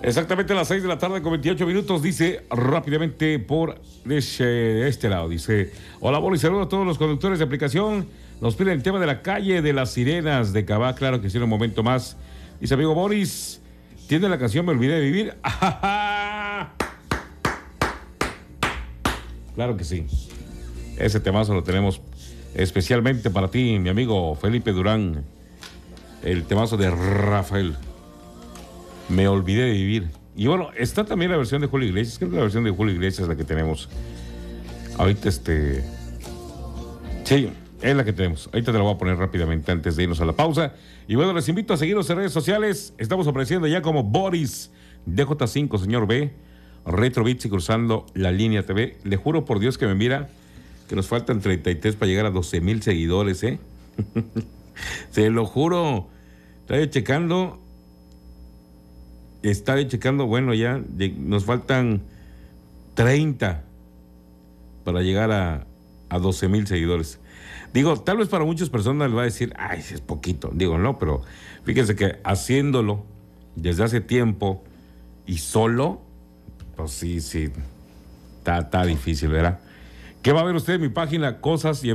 Exactamente a las 6 de la tarde con 28 minutos, dice rápidamente por este lado, dice, hola Boris, saludos a todos los conductores de aplicación, nos piden el tema de la calle de las sirenas de Cabá, claro que sí, un momento más, dice amigo Boris, ¿tiene la canción Me Olvidé de Vivir? Claro que sí, ese temazo lo tenemos especialmente para ti, mi amigo Felipe Durán, el temazo de Rafael. Me olvidé de vivir. Y bueno, está también la versión de Julio Iglesias. Creo que la versión de Julio Iglesias es la que tenemos. Ahorita sí, es la que tenemos. Ahorita te la voy a poner rápidamente antes de irnos a la pausa. Y bueno, les invito a seguirnos en redes sociales. Estamos apareciendo ya como Boris DJ5, señor B. Retro Beats y Cruzando la Línea TV. Le juro por Dios que me mira que nos faltan 33 para llegar a 12,000 seguidores, ¿eh? Se lo juro. Estaba checando, bueno, ya nos faltan 30 para llegar a 12,000 seguidores. Digo, tal vez para muchas personas les va a decir, ay, es poquito. Digo, no, pero fíjense que haciéndolo desde hace tiempo y solo, pues sí, está difícil, ¿verdad? ¿Qué va a ver usted en mi página? Cosas y